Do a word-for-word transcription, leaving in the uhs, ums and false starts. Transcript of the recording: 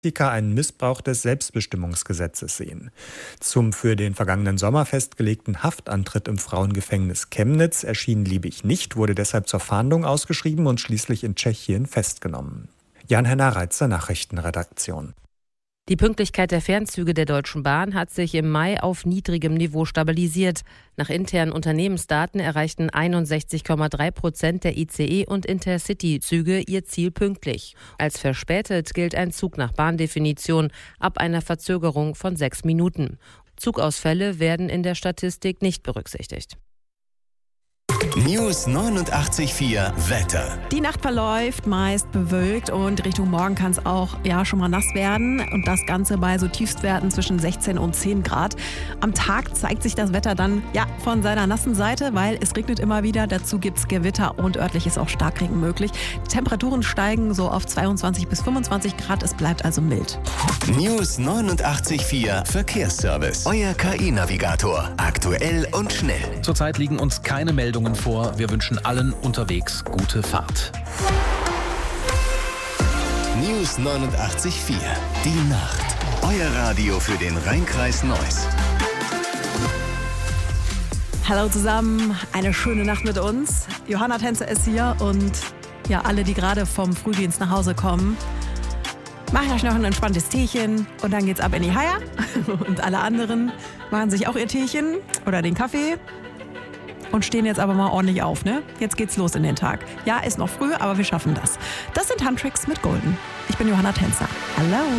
Politiker einen Missbrauch des Selbstbestimmungsgesetzes sehen. Zum für den vergangenen Sommer festgelegten Haftantritt im Frauengefängnis Chemnitz erschien Liebig nicht, wurde deshalb zur Fahndung ausgeschrieben und schließlich in Tschechien festgenommen. Jan-Henner Reitzer, Nachrichtenredaktion. Die Pünktlichkeit der Fernzüge der Deutschen Bahn hat sich im Mai auf niedrigem Niveau stabilisiert. Nach internen Unternehmensdaten erreichten einundsechzig Komma drei Prozent der I C E- und Intercity-Züge ihr Ziel pünktlich. Als verspätet gilt ein Zug nach Bahndefinition ab einer Verzögerung von sechs Minuten. Zugausfälle werden in der Statistik nicht berücksichtigt. News neunundachtzig Komma vier Wetter. Die Nacht verläuft meist bewölkt und Richtung Morgen kann es auch ja, schon mal nass werden. Und das Ganze bei so Tiefstwerten zwischen sechzehn und zehn Grad. Am Tag zeigt sich das Wetter dann ja, von seiner nassen Seite, weil es regnet immer wieder. Dazu gibt es Gewitter und örtlich ist auch Starkregen möglich. Die Temperaturen steigen so auf zweiundzwanzig bis fünfundzwanzig Grad. Es bleibt also mild. News neunundachtzig Komma vier Verkehrsservice. Euer K I-Navigator. Aktuell und schnell. Zurzeit liegen uns keine Meldungen vor. Wir wünschen allen unterwegs gute Fahrt. News neunundachtzig Komma vier. Die Nacht. Euer Radio für den Rhein-Kreis Neuss. Hallo zusammen, eine schöne Nacht mit uns. Johanna Tänzer ist hier und ja, alle, die gerade vom Frühdienst nach Hause kommen, macht euch noch ein entspanntes Teechen und dann geht's ab in die Haia. Und alle anderen machen sich auch ihr Teechen oder den Kaffee. Und stehen jetzt aber mal ordentlich auf, ne? Jetzt geht's los in den Tag. Ja, ist noch früh, aber wir schaffen das. Das sind Handtricks mit Golden. Ich bin Johanna Tänzer. Hallo.